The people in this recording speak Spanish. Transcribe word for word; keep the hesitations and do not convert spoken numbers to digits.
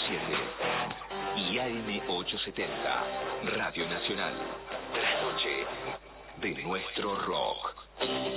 siete y A M ochocientos setenta, Radio Nacional. Trasnoche de nuestro rock.